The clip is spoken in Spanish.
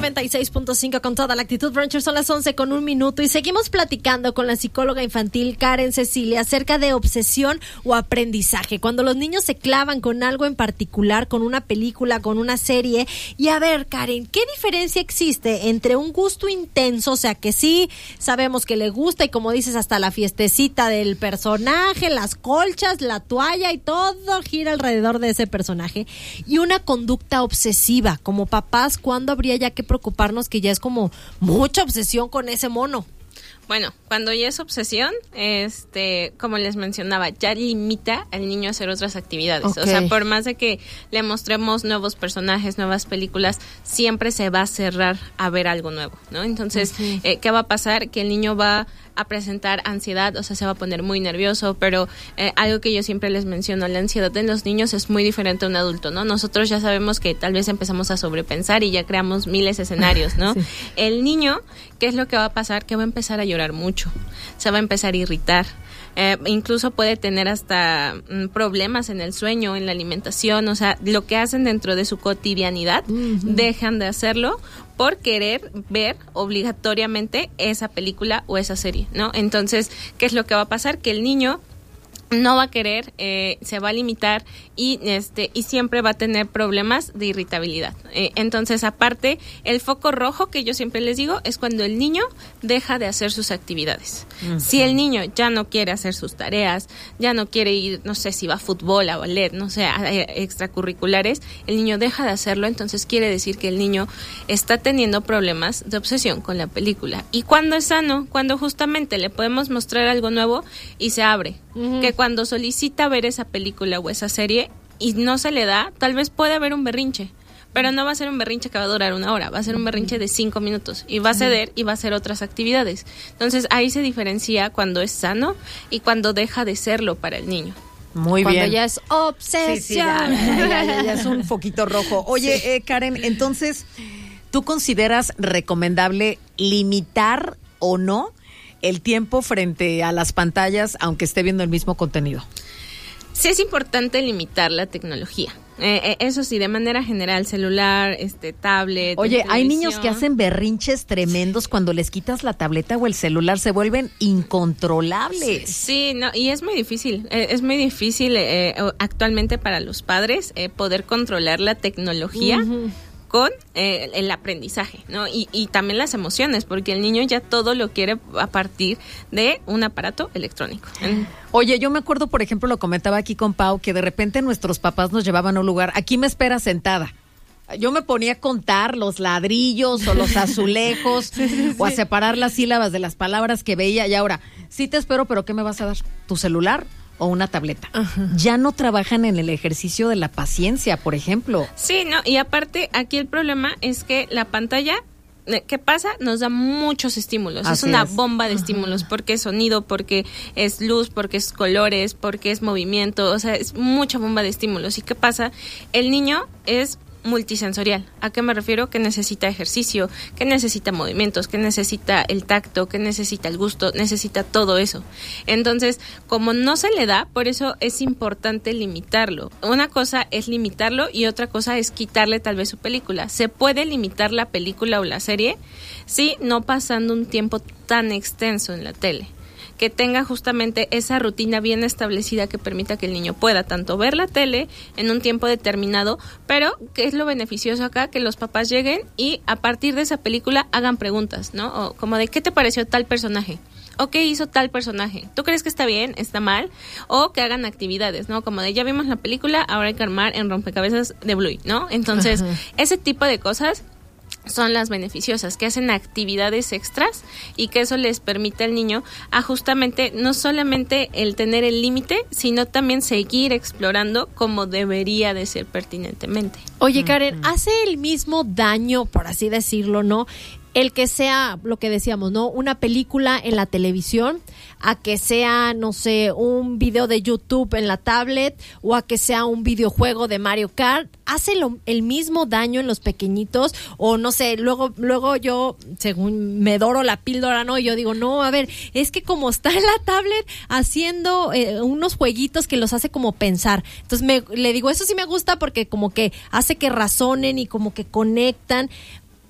96.5 con toda la actitud. Rancher, son las 11:01 y seguimos platicando con la psicóloga infantil Karen Cecilia acerca de obsesión o aprendizaje. Cuando los niños se clavan con algo en particular, con una película, con una serie. Y a ver, Karen, ¿qué diferencia existe entre un gusto intenso, o sea, que sí sabemos que le gusta y como dices, hasta la fiestecita del personaje, las colchas, la toalla y todo gira alrededor de ese personaje, y una conducta obsesiva? Como papás, ¿cuándo habría ya que preocuparnos que ya es como mucha obsesión con ese mono? Bueno, cuando ya es obsesión, como les mencionaba, ya limita al niño a hacer otras actividades. Okay. O sea, por más de que le mostremos nuevos personajes, nuevas películas, siempre se va a cerrar a ver algo nuevo, ¿no? Entonces, ¿qué va a pasar? Que el niño va a presentar ansiedad, o sea, se va a poner muy nervioso, pero algo que yo siempre les menciono, la ansiedad en los niños es muy diferente a un adulto, ¿no? Nosotros ya sabemos que tal vez empezamos a sobrepensar y ya creamos miles de escenarios, ¿no? Sí. El niño, ¿qué es lo que va a pasar? Que va a empezar a llorar mucho, se va a empezar a irritar, incluso puede tener hasta problemas en el sueño, en la alimentación, o sea, lo que hacen dentro de su cotidianidad, dejan de hacerlo por querer ver obligatoriamente esa película o esa serie, ¿no? Entonces, ¿qué es lo que va a pasar? Que el niño no va a querer, se va a limitar y siempre va a tener problemas de irritabilidad. Entonces, aparte, el foco rojo que yo siempre les digo es cuando el niño deja de hacer sus actividades. Uh-huh. Si el niño ya no quiere hacer sus tareas, ya no quiere ir, no sé, si va a fútbol, a ballet, no sé, a extracurriculares, el niño deja de hacerlo, entonces quiere decir que el niño está teniendo problemas de obsesión con la película. Y cuando es sano, cuando justamente le podemos mostrar algo nuevo y se abre. Uh-huh. Que cuando solicita ver esa película o esa serie y no se le da, tal vez puede haber un berrinche, pero no va a ser un berrinche que va a durar 1 hora, va a ser un berrinche de 5 minutos y va a ceder y va a hacer otras actividades. Entonces ahí se diferencia cuando es sano y cuando deja de serlo para el niño. Muy cuando bien. Ya es obsesión. Sí, ya es un foquito rojo. Oye, sí. Karen, entonces, ¿tú consideras recomendable limitar o no el tiempo frente a las pantallas, aunque esté viendo el mismo contenido? Sí, es importante limitar la tecnología. Eso sí, de manera general, celular, tablet. Oye, hay niños que hacen berrinches tremendos cuando les quitas la tableta o el celular, se vuelven incontrolables. Sí, no, y es muy difícil. Es muy difícil actualmente para los padres poder controlar la tecnología. Uh-huh. Con el aprendizaje, ¿no? Y también las emociones, porque el niño ya todo lo quiere a partir de un aparato electrónico. Oye, yo me acuerdo, por ejemplo, lo comentaba aquí con Pau, que de repente nuestros papás nos llevaban a un lugar, aquí me espera sentada. Yo me ponía a contar los ladrillos o los azulejos o a separar las sílabas de las palabras que veía, y ahora, sí te espero, pero ¿qué me vas a dar? ¿Tu celular o una tableta? Ajá. Ya no trabajan en el ejercicio de la paciencia, por ejemplo. Sí, no, y aparte aquí el problema es que la pantalla, ¿qué pasa? Nos da muchos estímulos. Así es una bomba de estímulos, porque es sonido, porque es luz, porque es colores, porque es movimiento, o sea, es mucha bomba de estímulos. ¿Y qué pasa? El niño es multisensorial. ¿A qué me refiero? Que necesita ejercicio, que necesita movimientos, que necesita el tacto, que necesita el gusto, necesita todo eso. Entonces, como no se le da, por eso es importante limitarlo. Una cosa es limitarlo y otra cosa es quitarle tal vez su película. Se puede limitar la película o la serie, sí, no pasando un tiempo tan extenso en la tele. Que tenga justamente esa rutina bien establecida que permita que el niño pueda tanto ver la tele en un tiempo determinado, pero ¿qué es lo beneficioso acá? Que los papás lleguen y a partir de esa película hagan preguntas, ¿no? O como de ¿qué te pareció tal personaje? ¿O qué hizo tal personaje? ¿Tú crees que está bien? ¿Está mal? O que hagan actividades, ¿no? Como de ya vimos la película, ahora hay que armar en rompecabezas de Bluey, ¿no? Entonces, ese tipo de cosas son las beneficiosas, que hacen actividades extras y que eso les permite al niño a justamente no solamente el tener el límite, sino también seguir explorando como debería de ser pertinentemente. Oye, Karen, ¿hace el mismo daño, por así decirlo, no? El que sea, lo que decíamos, ¿no? Una película en la televisión, a que sea, no sé, un video de YouTube en la tablet, o a que sea un videojuego de Mario Kart. ¿Hace el mismo daño en los pequeñitos? O no sé, luego yo, según me doro la píldora, ¿no? Y yo digo, no, a ver, es que como está en la tablet haciendo unos jueguitos que los hace como pensar. Entonces le digo, eso sí me gusta porque como que hace que razonen y como que conectan.